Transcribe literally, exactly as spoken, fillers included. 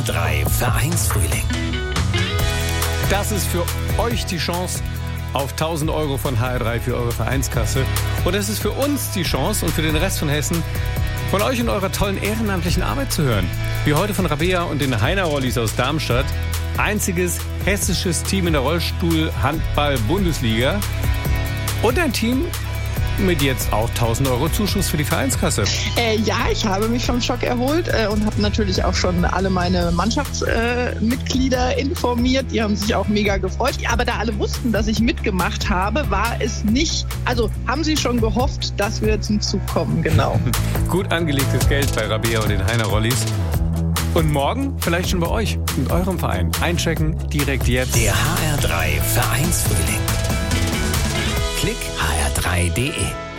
drei Vereinsfrühling. Das ist für euch die Chance auf tausend Euro von H R drei für eure Vereinskasse. Und das ist für uns die Chance und für den Rest von Hessen, von euch und eurer tollen ehrenamtlichen Arbeit zu hören. Wie heute von Rabea und den Heiner-Rollis aus Darmstadt. Einziges hessisches Team in der Rollstuhl-Handball-Bundesliga. Und ein Team mit jetzt auch tausend Euro Zuschuss für die Vereinskasse. Äh, ja, ich habe mich vom Schock erholt äh, und habe natürlich auch schon alle meine Mannschaftsmitglieder äh, informiert. Die haben sich auch mega gefreut. Aber da alle wussten, dass ich mitgemacht habe, war es nicht, also haben sie schon gehofft, dass wir zum Zug kommen, genau. Gut angelegtes Geld bei Rabea und den Heiner-Rollis. Und morgen vielleicht schon bei euch mit eurem Verein. Einchecken direkt jetzt. Der H R drei Vereinsfrühling. Klick H R drei Punkt D E